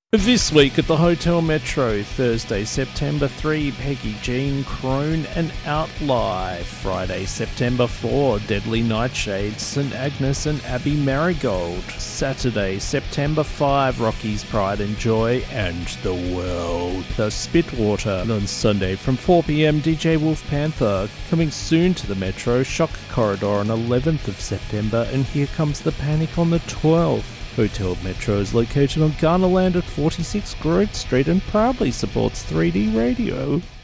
This week at the Hotel Metro, Thursday, September 3, Peggy Jean Crone and Outlie. Friday, September 4, Deadly Nightshade, St Agnes and Abbey Marigold. Saturday, September 5, Rocky's Pride and Joy and the World, the Spitwater. And on Sunday from 4pm, DJ Wolf Panther. Coming soon to the Metro, Shock Corridor on 11th of September, and Here Comes the Panic on the 12th. Hotel Metro is located on Garnerland at 46 Grove Street and proudly supports 3D Radio.